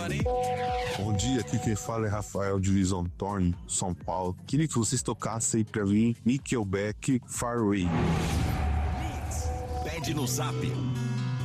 everybody. Bom dia, aqui quem fala é Rafael de Visão Thorn, São Paulo. Queria que vocês tocassem pra mim Nickelback, Far Away. Pede no Zap